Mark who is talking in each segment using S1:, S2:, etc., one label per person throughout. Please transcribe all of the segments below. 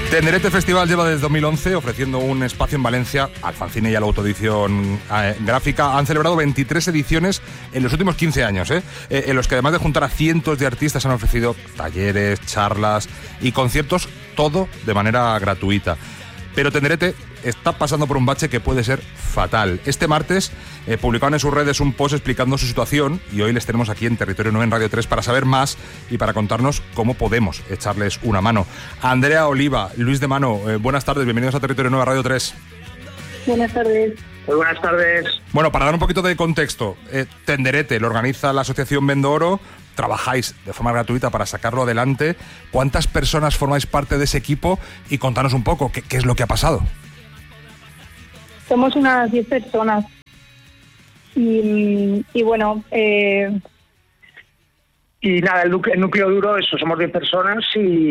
S1: Tenderete Festival lleva desde 2011 ofreciendo un espacio en Valencia al fanzine y a la autoedición gráfica. Han celebrado 23 ediciones en los últimos 15 años, en los que además de juntar a cientos de artistas han ofrecido talleres, charlas y conciertos, todo de manera gratuita. Pero Tenderete está pasando por un bache que puede ser fatal. Este martes publicaron en sus redes un post explicando su situación y hoy les tenemos aquí en Territorio 9 en Radio 3 para saber más y para contarnos cómo podemos echarles una mano. Andrea Oliva, Luis de Mano, buenas tardes, bienvenidos a Territorio 9 Radio 3.
S2: Buenas tardes.
S3: Muy buenas tardes.
S1: Bueno, para dar un poquito de contexto, Tenderete lo organiza la Asociación Vendo Oro. Trabajáis de forma gratuita para sacarlo adelante. ¿Cuántas personas formáis parte de ese equipo? Y contanos un poco, ¿qué es lo que ha pasado?
S2: Somos unas 10 personas. Y bueno...
S3: Y nada, el núcleo duro, eso, somos 10 personas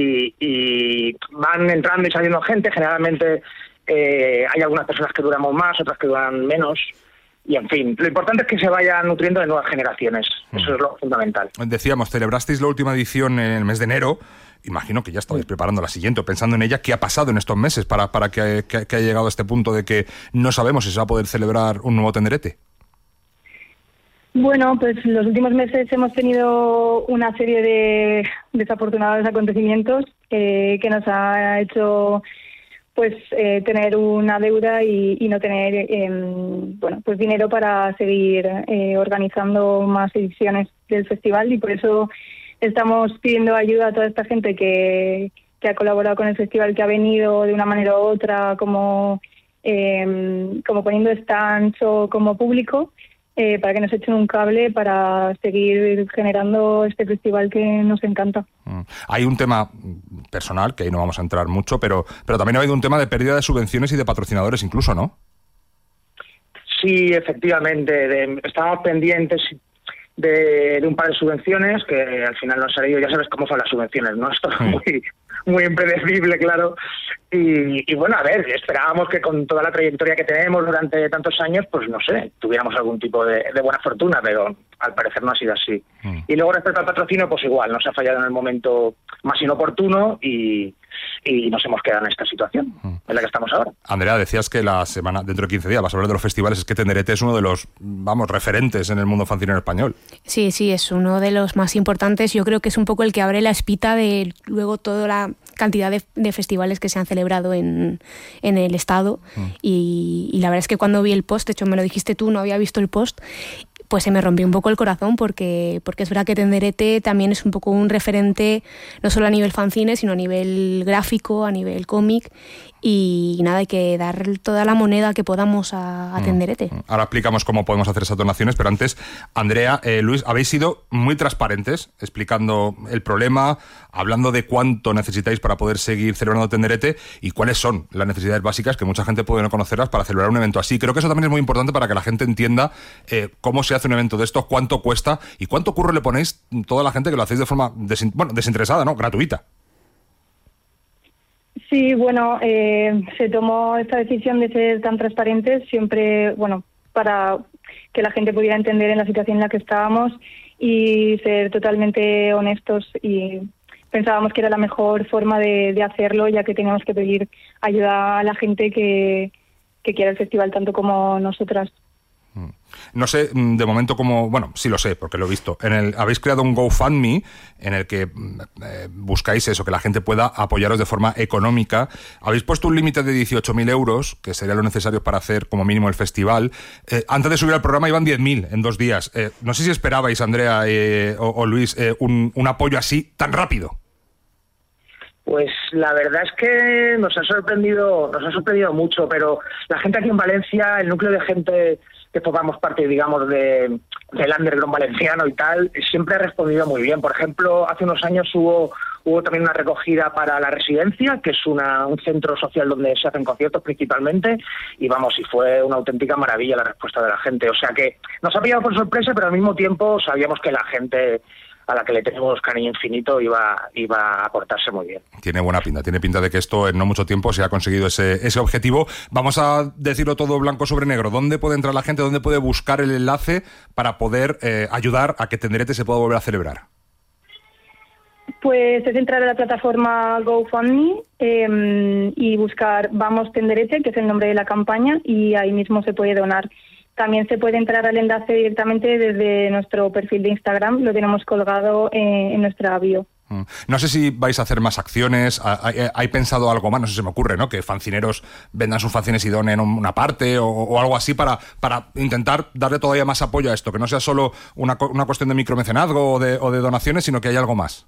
S3: y van entrando y saliendo gente. Generalmente hay algunas personas que duramos más, otras que duran menos. Y en fin, lo importante es que se vayan nutriendo de nuevas generaciones. Eso es lo fundamental.
S1: Decíamos, celebrasteis la última edición en el mes de enero. Imagino que ya estabais preparando la siguiente o pensando en ella. ¿Qué ha pasado en estos meses para que haya llegado a este punto de que no sabemos si se va a poder celebrar un nuevo Tenderete?
S2: Bueno, pues los últimos meses hemos tenido una serie de desafortunados acontecimientos que nos ha hecho... pues tener una deuda y no tener pues dinero para seguir organizando más ediciones del festival, y por eso estamos pidiendo ayuda a toda esta gente que ha colaborado con el festival, que ha venido de una manera u otra como poniendo stands o como público, para que nos echen un cable para seguir generando este festival que nos encanta.
S1: Hay un tema personal, que ahí no vamos a entrar mucho, pero también ha habido un tema de pérdida de subvenciones y de patrocinadores incluso, ¿no?
S3: Sí, efectivamente. Estábamos pendientes de un par de subvenciones que al final no han salido. Ya sabes cómo son las subvenciones, ¿no? Esto es muy impredecible, claro. Y bueno, a ver, esperábamos que con toda la trayectoria que tenemos durante tantos años, pues no sé, tuviéramos algún tipo de buena fortuna, pero al parecer no ha sido así. Y luego respecto al patrocinio, pues igual, nos ha fallado en el momento más inoportuno y nos hemos quedado en esta situación en la que estamos ahora.
S1: Andrea, decías que la semana, dentro de 15 días, vas a hablar de los festivales. Es que Tenderete es uno de los, referentes en el mundo fanzinero español.
S4: Sí, es uno de los más importantes. Yo creo que es un poco el que abre la espita de luego toda la cantidad de festivales que se han celebrado en el estado. Y la verdad es que cuando vi el post, de hecho me lo dijiste tú, no había visto el post, pues se me rompió un poco el corazón porque es verdad que Tenderete también es un poco un referente, no solo a nivel fanzine, sino a nivel gráfico, a nivel cómic, y nada, hay que dar toda la moneda que podamos a Tenderete.
S1: Ahora explicamos cómo podemos hacer esas donaciones, pero antes, Andrea, Luis, habéis sido muy transparentes explicando el problema, hablando de cuánto necesitáis para poder seguir celebrando Tenderete y cuáles son las necesidades básicas que mucha gente puede no conocerlas para celebrar un evento así. Creo que eso también es muy importante para que la gente entienda cómo se hace un evento de estos, cuánto cuesta y cuánto curro le ponéis toda la gente que lo hacéis de forma desinteresada, ¿no? Gratuita.
S2: Sí, bueno, se tomó esta decisión de ser tan transparentes siempre, para que la gente pudiera entender en la situación en la que estábamos y ser totalmente honestos, y pensábamos que era la mejor forma de hacerlo, ya que teníamos que pedir ayuda a la gente que quiera el festival tanto como nosotras.
S1: No sé de momento cómo... Bueno, sí lo sé, porque lo he visto. Habéis creado un GoFundMe en el que buscáis eso, que la gente pueda apoyaros de forma económica. Habéis puesto un límite de 18.000 euros, que sería lo necesario para hacer como mínimo el festival. Antes de subir al programa iban 10.000 en 2 días. No sé si esperabais, Andrea o Luis, un apoyo así tan rápido.
S3: Pues la verdad es que nos ha sorprendido mucho, pero la gente aquí en Valencia, el núcleo de gente que formamos parte, digamos, del underground valenciano y tal, siempre ha respondido muy bien. Por ejemplo, hace unos años hubo también una recogida para La Residencia, que es un centro social donde se hacen conciertos principalmente, y fue una auténtica maravilla la respuesta de la gente. O sea que nos ha pillado por sorpresa, pero al mismo tiempo sabíamos que la gente a la que le tenemos cariño infinito iba a aportarse muy bien.
S1: Tiene buena pinta, tiene pinta de que esto en no mucho tiempo se ha conseguido ese objetivo. Vamos a decirlo todo blanco sobre negro. ¿Dónde puede entrar la gente? ¿Dónde puede buscar el enlace para poder ayudar a que Tenderete se pueda volver a celebrar?
S2: Pues es entrar a la plataforma GoFundMe y buscar Vamos Tenderete, que es el nombre de la campaña, y ahí mismo se puede donar. También se puede entrar al enlace directamente desde nuestro perfil de Instagram, lo tenemos colgado en nuestra bio.
S1: No sé si vais a hacer más acciones, ¿hay pensado algo más? No sé si se me ocurre, ¿no? Que fanzineros vendan sus fanzines y donen una parte o algo así para intentar darle todavía más apoyo a esto, que no sea solo una cuestión de micromecenazgo o de donaciones, sino que haya algo más.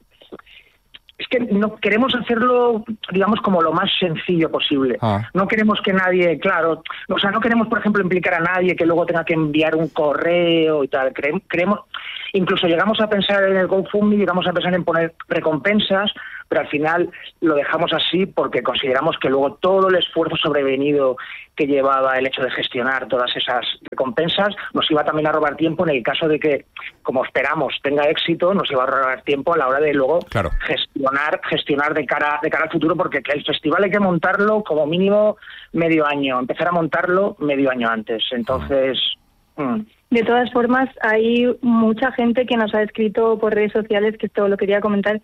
S3: Es que no queremos hacerlo, digamos, como lo más sencillo posible. No queremos que nadie, claro, o sea, no queremos, por ejemplo, implicar a nadie que luego tenga que enviar un correo y tal. Queremos, incluso llegamos a pensar en el GoFundMe, llegamos a pensar en poner recompensas, pero al final lo dejamos así porque consideramos que luego todo el esfuerzo sobrevenido que llevaba el hecho de gestionar todas esas recompensas nos iba también a robar tiempo en el caso de que, como esperamos, tenga éxito, nos iba a robar tiempo a la hora de luego gestionar de cara al futuro, porque el festival hay que montarlo como mínimo medio año, empezar a montarlo medio año antes. Entonces...
S2: De todas formas, hay mucha gente que nos ha escrito por redes sociales, que esto lo quería comentar,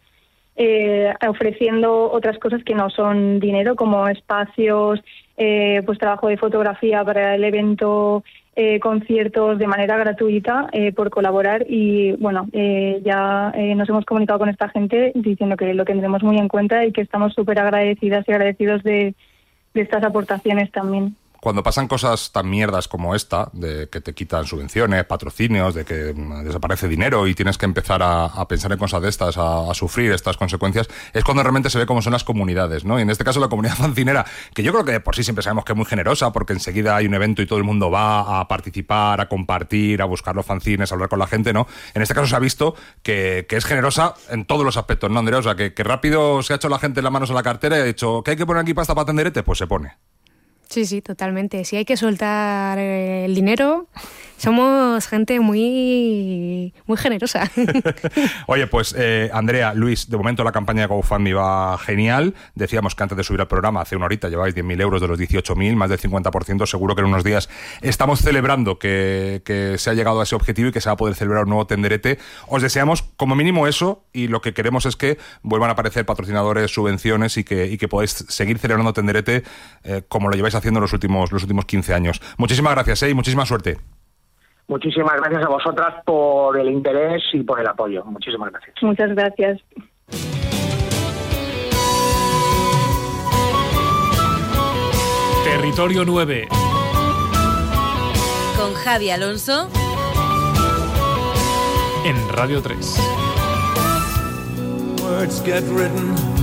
S2: ofreciendo otras cosas que no son dinero, como espacios, pues trabajo de fotografía para el evento, conciertos de manera gratuita por colaborar, y bueno, ya nos hemos comunicado con esta gente diciendo que lo tendremos muy en cuenta y que estamos súper agradecidas y agradecidos de estas aportaciones también.
S1: Cuando pasan cosas tan mierdas como esta, de que te quitan subvenciones, patrocinios, de que desaparece dinero y tienes que empezar a pensar en cosas de estas, a sufrir estas consecuencias, es cuando realmente se ve cómo son las comunidades, ¿no? Y en este caso la comunidad fanzinera, que yo creo que de por sí siempre sabemos que es muy generosa, porque enseguida hay un evento y todo el mundo va a participar, a compartir, a buscar los fanzines, a hablar con la gente, ¿no? En este caso se ha visto que es generosa en todos los aspectos, ¿no, Andrea? O sea, que rápido se ha hecho la gente las manos a la cartera y ha dicho, ¿qué hay que poner aquí pasta para Tenderete? Pues se pone.
S4: Sí, totalmente. Si hay que soltar el dinero, somos gente muy generosa.
S1: Oye, pues Andrea, Luis, de momento la campaña de GoFundMe va genial. Decíamos que antes de subir al programa, hace una horita, lleváis 10.000 euros de los 18.000, más del 50%. Seguro que en unos días estamos celebrando que se ha llegado a ese objetivo y que se va a poder celebrar un nuevo Tenderete. Os deseamos como mínimo eso, y lo que queremos es que vuelvan a aparecer patrocinadores, subvenciones y que podáis seguir celebrando Tenderete como lo lleváis haciendo los últimos 15 años. Muchísimas gracias y muchísima suerte.
S3: Muchísimas gracias a vosotras por el interés y por el apoyo. Muchísimas gracias.
S2: Muchas gracias.
S5: Territorio 9.
S6: Con Javi Alonso.
S5: En Radio 3.
S7: Words get written